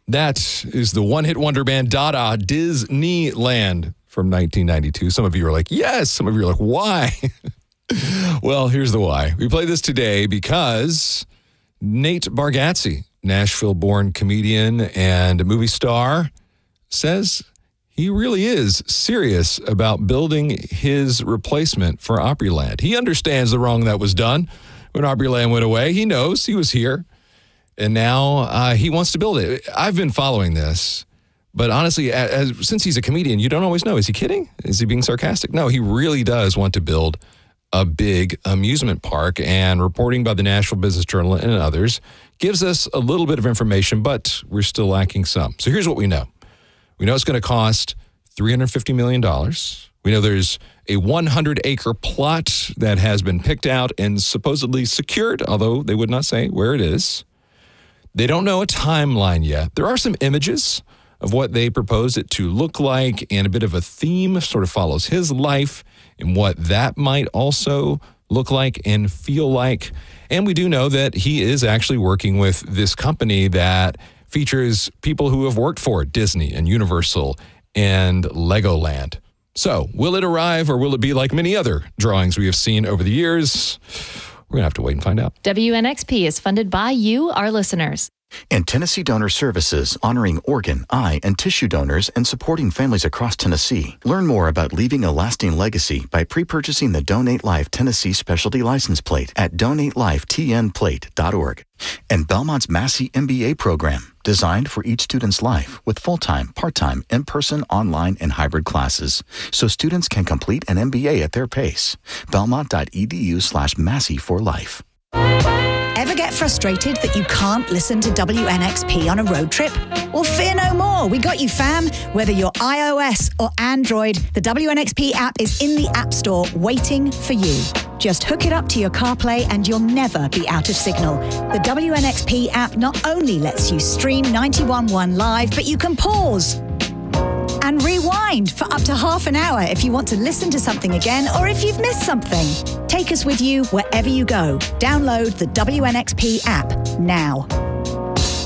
That is the one-hit wonder band Dada, Disneyland from 1992. Some of you are like, yes. Some of you are like, why? Well, here's the why. We play this today because Nate Bargatze, Nashville-born comedian and movie star, says he really is serious about building his replacement for Opryland. He understands the wrong that was done when Opryland went away. He knows. He was here. And now he wants to build it. I've been following this, but honestly, since he's a comedian, you don't always know. Is he kidding? Is he being sarcastic? No, he really does want to build a big amusement park, and reporting by the Nashville Business Journal and others gives us a little bit of information, but we're still lacking some. So here's what we know. We know it's going to cost $350 million. We know there's a 100-acre plot that has been picked out and supposedly secured, although they would not say where it is. They don't know a timeline yet. There are some images of what they propose it to look like, and a bit of a theme sort of follows his life and what that might also look like and feel like. And we do know that he is actually working with this company that features people who have worked for Disney and Universal and Legoland. So will it arrive, or will it be like many other drawings we have seen over the years? We're going to have to wait and find out. WNXP is funded by you, our listeners. And Tennessee Donor Services, honoring organ, eye, and tissue donors and supporting families across Tennessee. Learn more about leaving a lasting legacy by pre-purchasing the Donate Life Tennessee Specialty License Plate at donatelifetnplate.org. And Belmont's Massey MBA program, designed for each student's life with full-time, part-time, in-person, online, and hybrid classes, so students can complete an MBA at their pace. Belmont.edu/Massey for life. Ever get frustrated that you can't listen to WNXP on a road trip? Well, fear no more. We got you, fam. Whether you're iOS or Android, the WNXP app is in the App Store waiting for you. Just hook it up to your CarPlay and you'll never be out of signal. The WNXP app not only lets you stream 91.1 live, but you can pause and rewind for up to half an hour if you want to listen to something again or if you've missed something. Take us with you wherever you go. Download the WNXP app now.